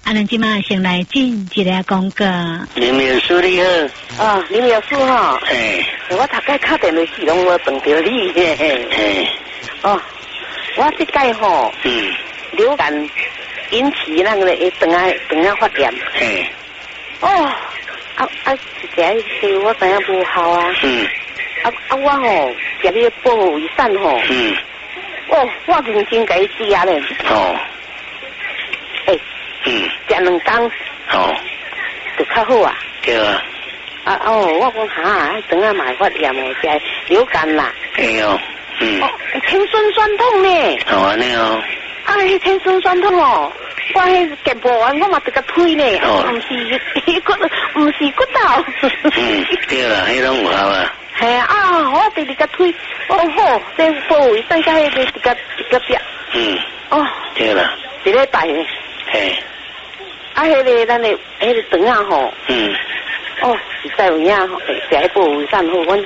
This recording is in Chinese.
咱即马先来进一个广告。 林秘书你好。 林秘书哈。我大概打电话去拢无碰到你。我这届吼，流感引起那个肠仔发炎。一个是我肠仔无效啊。我吼食迄保卫散吼。我认真甲伊食咧。食2天。就较好啊。 对啊。 我讲肠仔嘛会发炎诶，是流感啦。天酸酸痛呢。 安尼哦。 迄天酸酸痛哦，我迄健步完我嘛直甲推呢，毋是骨头。 对啦，迄拢有效啊。 我直直甲推，好，这保卫散甲迄个直甲食。 对啦。 一礼拜呢。迄个咱的迄个肠仔吼。实在有影，食迄保卫散好，阮